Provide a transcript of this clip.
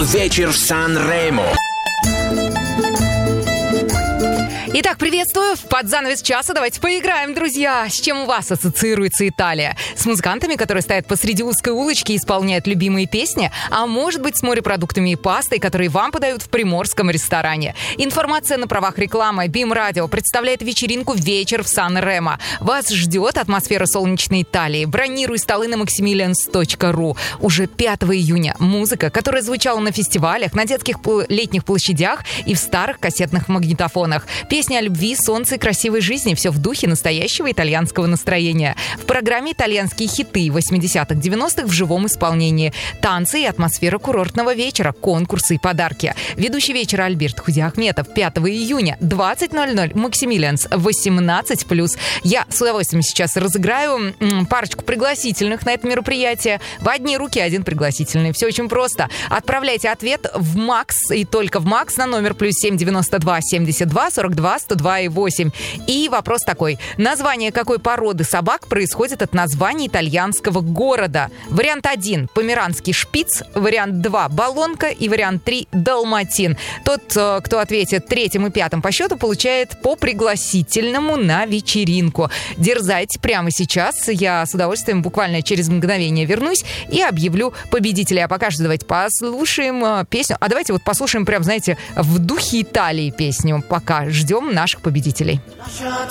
вечер в Сан-Ремо. Итак, приветствую. Под занавес часа давайте поиграем, друзья. С чем у вас ассоциируется Италия? С музыкантами, которые стоят посреди узкой улочки и исполняют любимые песни? А может быть, с морепродуктами и пастой, которые вам подают в приморском ресторане? Информация на правах рекламы. BIM Radio представляет вечеринку «Вечер в Сан-Ремо». Вас ждет атмосфера солнечной Италии. Бронируй столы на maximilians.ru. Уже 5 июня музыка, которая звучала на фестивалях, на детских летних площадях и в старых кассетных магнитофонах. Песни о любви, солнце и красивой жизни. Все в духе настоящего итальянского настроения. В программе итальянские хиты 80-х, 90-х в живом исполнении. Танцы и атмосфера курортного вечера. Конкурсы и подарки. Ведущий вечера Альберт Худиахметов. 5 июня, 20:00. Максимилианс, 18+. Я с удовольствием сейчас разыграю парочку пригласительных на это мероприятие. В одни руки один пригласительный. Все очень просто. Отправляйте ответ в МАКС и только в МАКС на номер +7 92 72 42 102 и 8. И вопрос такой. Название какой породы собак происходит от названия итальянского города? Вариант 1 – померанский шпиц, вариант 2 – баллонка и вариант 3 – далматин. Тот, кто ответит третьим и пятым по счету, получает по пригласительному на вечеринку. Дерзайте прямо сейчас. Я с удовольствием буквально через мгновение вернусь и объявлю победителя. А пока что давайте послушаем песню. А давайте вот послушаем прям, знаете, в духе Италии песню. Пока ждем наших победителей.